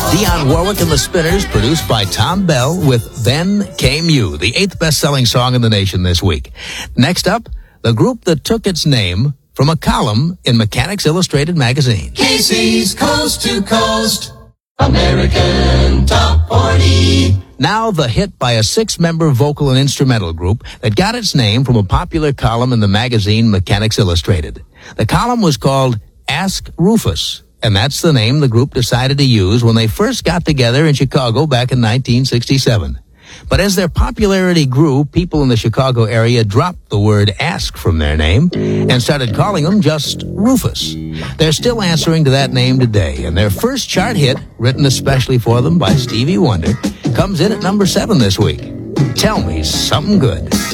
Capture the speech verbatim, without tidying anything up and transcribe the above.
Dionne Warwick and the Spinners, produced by Tom Bell with Then Came You, the eighth best-selling song in the nation this week. Next up, the group that took its name from a column in Mechanics Illustrated magazine. Casey's Coast to Coast American Top forty. Now the hit by a six-member vocal and instrumental group that got its name from a popular column in the magazine Mechanics Illustrated. The column was called Ask Rufus, and that's the name the group decided to use when they first got together in Chicago back in nineteen sixty-seven. But as their popularity grew, people in the Chicago area dropped the word Ask from their name and started calling them just Rufus. They're still answering to that name today, and their first chart hit, written especially for them by Stevie Wonder, comes in at number seven this week. Tell Me Something Good.